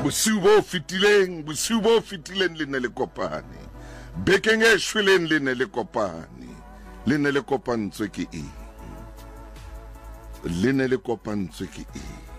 bosiu bo fitileng le ne le kopane, bekeng e shweleng le ne le kopane, le ne le kopantswe ke eng? Le ne le kopantswe ke eng?